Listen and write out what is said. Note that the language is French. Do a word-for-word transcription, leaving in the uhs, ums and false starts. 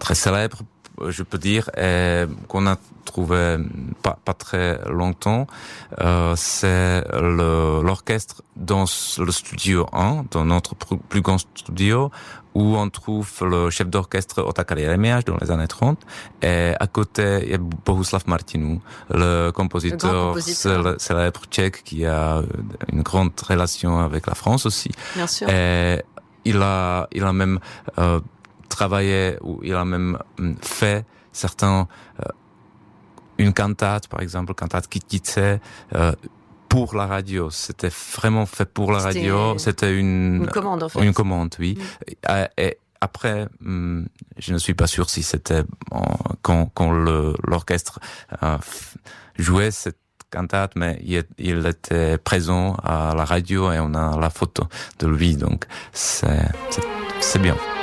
très célèbre, je peux dire, et qu'on a trouvé pas, pas très longtemps, euh, c'est le, l'orchestre dans le studio un, dans notre plus grand studio, où on trouve le chef d'orchestre Otakar Jeremiáš dans les années trente, et à côté, il y a Bohuslav Martinů, le compositeur, le célèbre tchèque qui a une grande relation avec la France aussi. Bien sûr. Et il a, il a même euh, travaillé, ou il a même fait certains, euh, une cantate, par exemple, cantate Kytice, euh, pour la radio. C'était vraiment fait pour la C'était radio. C'était une, une commande, en fait. Une commande, oui. Mmh. Et, et après, je ne suis pas sûr si c'était quand, quand le, l'orchestre euh, jouait cette cantate, mais il, il était présent à la radio et on a la photo de lui, donc c'est, c'est, c'est bien.